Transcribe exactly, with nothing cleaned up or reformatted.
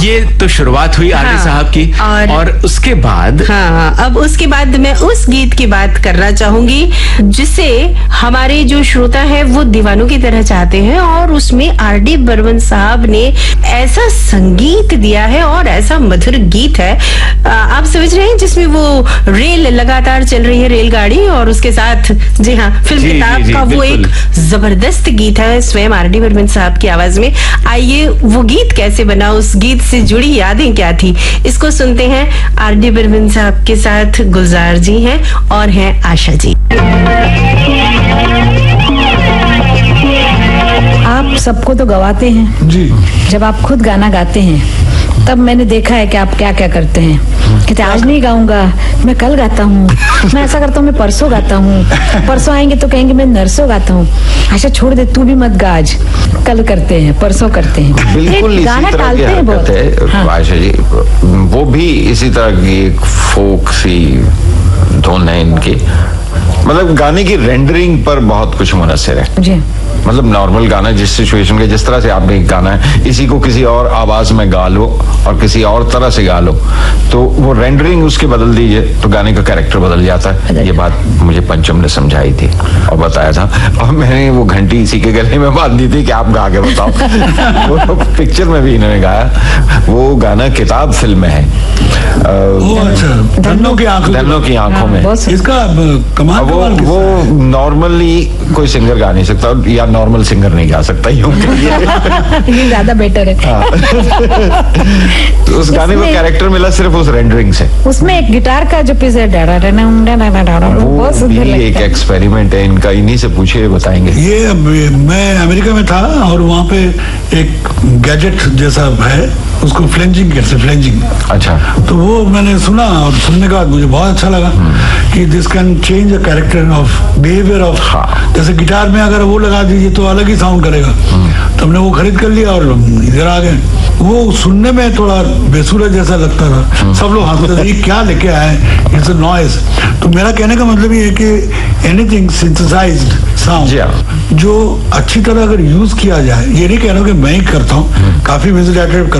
ये तो शुरुआत हुई आर डी साहब की, और, और उसके बाद हाँ, अब उसके बाद मैं उस गीत की बात करना चाहूंगी जिसे हमारे जो श्रोता है वो दीवानों की तरह चाहते हैं, और उसमें आर डी बर्मन साहब ने ऐसा संगीत दिया है और ऐसा मधुर गीत है, आप समझ रहे हैं, जिसमें वो रेल लगातार चल रही है, रेलगाड़ी, और उसके साथ जी हाँ फिल्म किताब का वो एक जबरदस्त गीत है स्वयं आर डी बर्मन साहब की आवाज में। आइए वो गीत कैसे बना, उस गीत से जुड़ी यादें क्या थी, इसको सुनते हैं। आर डी बर्मन साहब के साथ गुलजार जी हैं और हैं आशा जी। आप सबको तो गवाते हैं जी, जब आप खुद गाना गाते हैं तब मैंने देखा है कि आप क्या क्या करते हैं। कहते आज नहीं गाऊंगा, मैं कल गाता हूँ, मैं ऐसा करता हूँ, मैं परसों गाता हूँ, परसों आएंगे तो कहेंगे मैं नरसों गाता हूँ। अच्छा छोड़ दे, तू भी मत गा, आज कल करते हैं, परसों करते हैं, बिल्कुल गाना टालते हैं बहुत। हाँ। आशा जी वो भी इसी तरह की एक फोक सी धुन है इनकी, मतलब गाने की रेंडरिंग पर बहुत कुछ मुनस्सिर है जी। मतलब नॉर्मल गाना जिस सिचुएशन के, जिस तरह से आपने गाना है, इसी को किसी और आवाज में गा लो और किसी और तरह से गा लो, तो वो रेंडरिंग उसकी बदल दीजिए तो गाने का कैरेक्टर बदल जाता है। ये बात मुझे पंचम ने समझाई थी और बताया था, और मैंने वो घंटी इसी के गले में बांध दी थी कि आप गा के बताओ। वो पिक्चर में भी इन्होंने गाया, वो गाना किताब फिल्म में है, धन्नों की आंखों धन्नों की आंखों में। इसका कमाल वो वो नॉर्मली कोई सिंगर गा नहीं सकता, या नॉर्मल सिंगर नहीं गा सकता, यूं ये ज्यादा बेटर है। तो उस गाने को कैरेक्टर मिला सिर्फ उस रेंडरिंग से। उसमें एक गिटार का जो पीस है, वो भी एक एक्सपेरिमेंट है इनका, इन्हीं से पूछे बताएंगे। ये मैं अमेरिका में था और वहाँ पे एक गैजेट जैसा है, उसको फ्लेंजिंग कहते हैं, फ्लेंजिंग। अच्छा। तो वो मैंने सुना और सुनने के बाद मुझे बहुत अच्छा लगा कि this can change the character of behaviour of, जैसे गिटार में अगर वो लगा दीजिए तो अलग ही साउंड करेगा। तो हमने वो खरीद कर लिया और इधर आ गए। वो सुनने में थोड़ा बेसुरा जैसा लगता था, सब लोग हंसते थे, ये क्या लेके आए, इट्स अ नॉइज। तो मेरा कहने का मतलब ये है कि एनीथिंग सिंथेसाइज्ड साउंड जो अच्छी तरह अगर यूज किया जाए, ये नहीं कह रहा हूँ कि मैं ही करता हूँ, काफी म्यूजिक डायरेक्टर